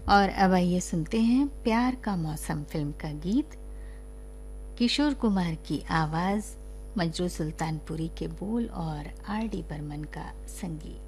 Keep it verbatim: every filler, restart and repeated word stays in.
और अब आइए सुनते हैं प्यार का मौसम फिल्म का गीत। किशोर कुमार की आवाज, मजरू सुल्तानपुरी के बोल और आर डी बर्मन का संगीत।